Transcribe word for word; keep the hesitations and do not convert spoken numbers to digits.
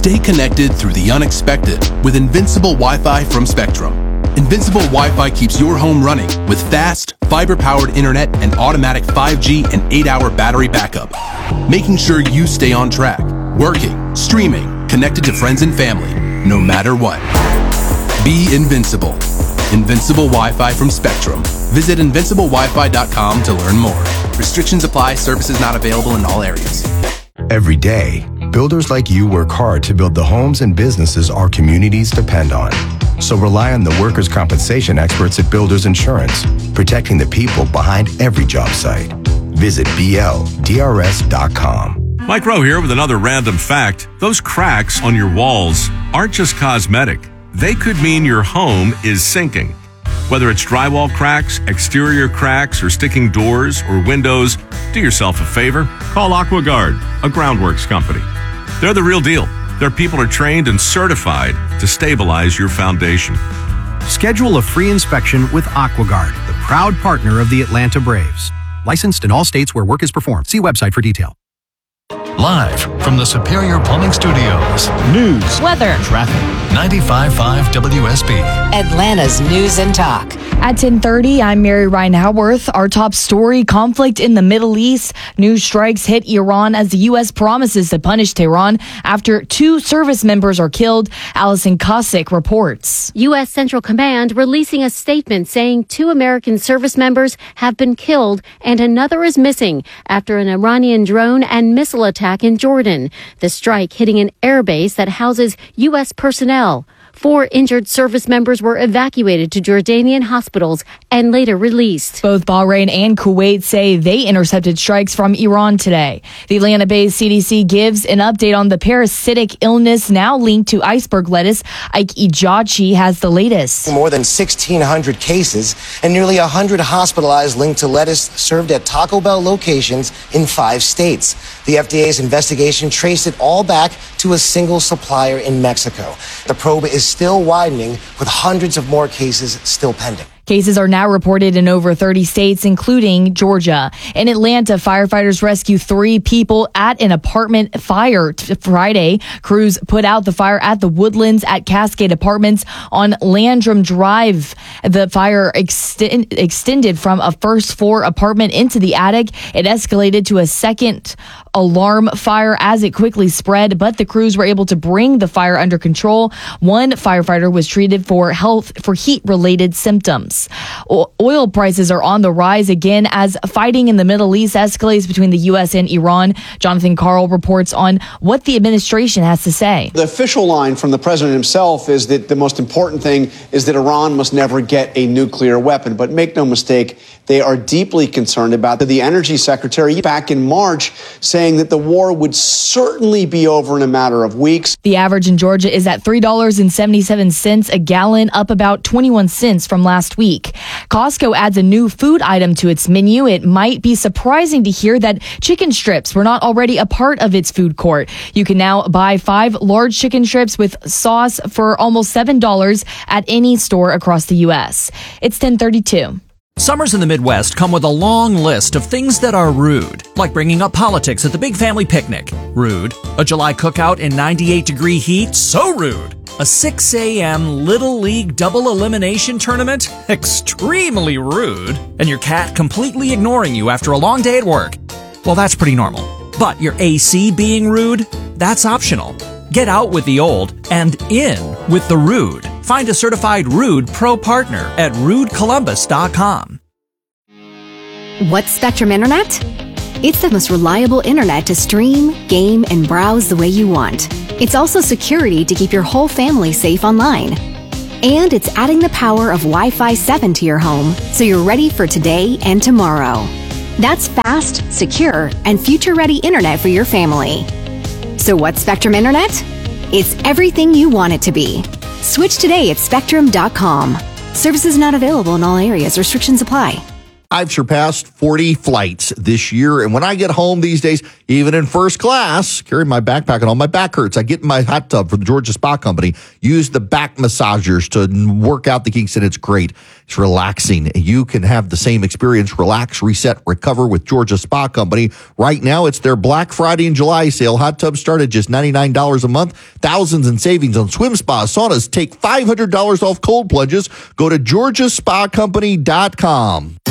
Stay connected through the unexpected with Invincible Wi-Fi from Spectrum. Invincible Wi-Fi keeps your home running with fast, fiber-powered internet and automatic five G and eight hour battery backup, making sure you stay on track, working, streaming, connected to friends and family, no matter what. Be invincible. Invincible Wi-Fi from Spectrum. Visit invincible wi fi dot com to learn more. Restrictions apply. Services not available in all areas. Every day, builders like you work hard to build the homes and businesses our communities depend on. So rely on the workers' compensation experts at Builders Insurance, protecting the people behind every job site. Visit B L D R S dot com. Mike Rowe here with another random fact. Those cracks on your walls aren't just cosmetic. They could mean your home is sinking. Whether it's drywall cracks, exterior cracks, or sticking doors or windows, do yourself a favor. Call AquaGuard, a groundworks company. They're the real deal. Their people are trained and certified to stabilize your foundation. Schedule a free inspection with AquaGuard, the proud partner of the Atlanta Braves. Licensed in all states where work is performed. See website for detail. Live from the Superior Plumbing Studios. News, weather, traffic. ninety-five point five W S B. Atlanta's News and Talk. At ten thirty, I'm Mary Ryan Howarth. Our top story, conflict in the Middle East. New strikes hit Iran as the U S promises to punish Tehran after two service members are killed. Allison Cossack reports. U S Central Command releasing a statement saying two American service members have been killed and another is missing after an Iranian drone and missile attack in Jordan. The strike hitting an airbase that houses U S personnel. Four injured service members were evacuated to Jordanian hospitals and later released. Both Bahrain and Kuwait say they intercepted strikes from Iran today. The Atlanta-based C D C gives an update on the parasitic illness now linked to iceberg lettuce. Ike Ejachi has the latest. More than sixteen hundred cases and nearly one hundred hospitalized linked to lettuce served at Taco Bell locations in five states. The F D A's investigation traced it all back to a single supplier in Mexico. The probe is still widening, with hundreds of more cases still pending. Cases are now reported in over thirty states, including Georgia. In Atlanta, firefighters rescue three people at an apartment fire t- Friday. Crews put out the fire at the Woodlands at Cascade Apartments on Landrum Drive. The fire extend- extended from a first floor apartment into the attic. It escalated to a second alarm fire as it quickly spread, but the crews were able to bring the fire under control. One firefighter was treated for health for heat-related symptoms. O- oil prices are on the rise again as fighting in the Middle East escalates between the U S and Iran. Jonathan Karl reports on what the administration has to say. The official line from the president himself is that the most important thing is that Iran must never get a nuclear weapon. But make no mistake, they are deeply concerned about that. The energy secretary back in March saying that the war would certainly be over in a matter of weeks. The average in Georgia is at three dollars and seventy-seven cents a gallon, up about twenty-one cents from last week. Costco adds a new food item to its menu. It might be surprising to hear that chicken strips were not already a part of its food court. You can now buy five large chicken strips with sauce for almost seven dollars at any store across the U S. It's ten thirty-two. Summers in the Midwest come with a long list of things that are rude, like bringing up politics at the big family picnic. Rude. A July cookout in ninety-eight degree heat. So rude. A six a.m. Little League double elimination tournament. Extremely rude. And your cat completely ignoring you after a long day at work. Well, that's pretty normal. But your A C being rude? That's optional. Get out with the old and in with the rude. Find a certified Rude Pro partner at rude columbus dot com. What's Spectrum Internet? It's the most reliable internet to stream, game, and browse the way you want. It's also security to keep your whole family safe online. And it's adding the power of Wi-Fi seven to your home so you're ready for today and tomorrow. That's fast, secure, and future-ready internet for your family. So what's Spectrum Internet? It's everything you want it to be. Switch today at spectrum dot com. Services not available in all areas. Restrictions apply. I've surpassed forty flights this year, and when I get home these days, even in first class, carry my backpack and all my back hurts. I get in my hot tub from the Georgia Spa Company, use the back massagers to work out the kinks, and it's great. It's relaxing. You can have the same experience, relax, reset, recover with Georgia Spa Company. Right now, it's their Black Friday and July sale. Hot tubs start at just ninety-nine dollars a month. Thousands in savings on swim spas, saunas. Take five hundred dollars off cold plunges. Go to georgia spa company dot com.